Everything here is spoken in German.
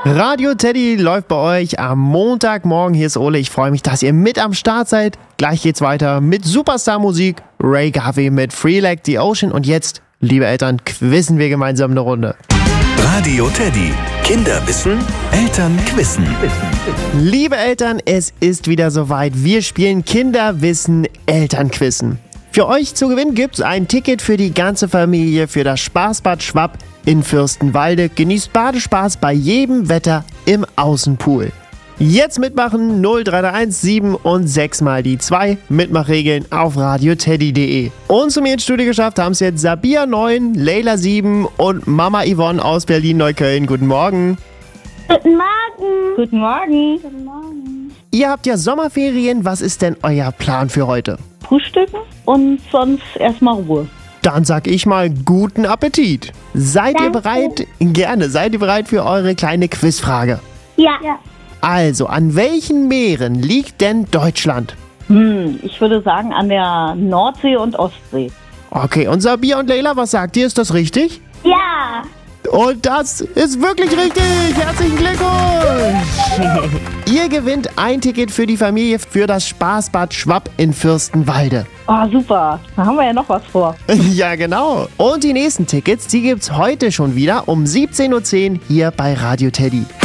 Radio Teddy läuft bei euch am Montagmorgen. Hier ist Ole. Ich freue mich, dass ihr mit am Start seid. Gleich geht's weiter mit Superstar-Musik. Ray Garvey mit Free Like the Ocean. Und jetzt, liebe Eltern, quizzen wir gemeinsam eine Runde. Radio Teddy. Kinder wissen, Eltern quizzen. Liebe Eltern, es ist wieder soweit. Wir spielen Kinder wissen, Eltern quizzen. Für euch zu gewinnen gibt's ein Ticket für die ganze Familie für das Spaßbad Schwapp in Fürstenwalde. Genießt Badespaß bei jedem Wetter im Außenpool. Jetzt mitmachen 0331 7 und 6 mal die 2. Mitmachregeln auf radioteddy.de. Und zu mir ins Studio geschafft haben es jetzt Sabia 9, Leila 7 und Mama Yvonne aus Berlin-Neukölln. Guten Morgen. Guten Morgen. Guten Morgen. Guten Morgen. Ihr habt ja Sommerferien. Was ist denn euer Plan für heute? Frühstücken und sonst erstmal Ruhe. Dann sag ich mal guten Appetit. Seid ihr Danke. bereit? Gerne. Seid ihr bereit für eure kleine Quizfrage? Ja. Also, an welchen Meeren liegt denn Deutschland? Ich würde sagen an der Nordsee und Ostsee. Okay, und Sabia und Leila, was sagt ihr? Ist das richtig? Ja. Und das ist wirklich richtig. Herzlichen Glückwunsch. Ihr gewinnt ein Ticket für die Familie für das Spaßbad Schwapp in Fürstenwalde. Oh, super. Da haben wir ja noch was vor. Ja, genau. Und die nächsten Tickets, die gibt's heute schon wieder um 17:10 Uhr hier bei Radio Teddy.